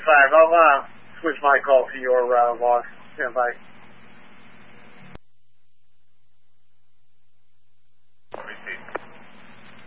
I'll switch my call to your log. Stand by.